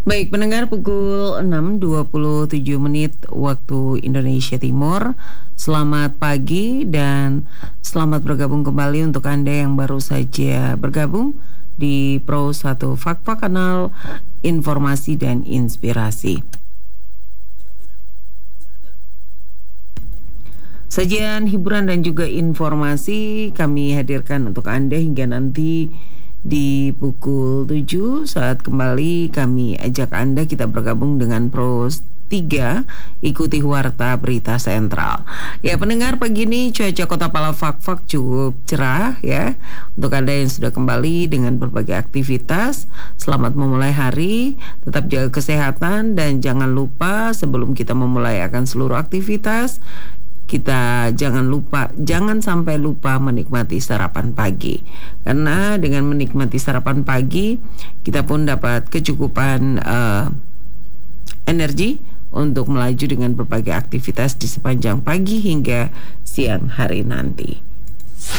Baik, pendengar, pukul 6.27 waktu Indonesia Timur. Selamat pagi dan selamat bergabung kembali untuk Anda yang baru saja bergabung di Pro 1 Fakta, kanal informasi dan inspirasi. Sajian hiburan dan juga informasi kami hadirkan untuk Anda hingga nanti di pukul 7 saat kembali kami ajak Anda kita bergabung dengan Pro 3, ikuti Warta Berita Sentral. Ya pendengar, pagi ini cuaca Kota Palafak cukup cerah ya. Untuk Anda yang sudah kembali dengan berbagai aktivitas, selamat memulai hari, tetap jaga kesehatan dan jangan lupa sebelum kita memulai akan seluruh aktivitas, kita jangan sampai lupa menikmati sarapan pagi. Karena dengan menikmati sarapan pagi, kita pun dapat kecukupan energi untuk melaju dengan berbagai aktivitas di sepanjang pagi hingga siang hari nanti.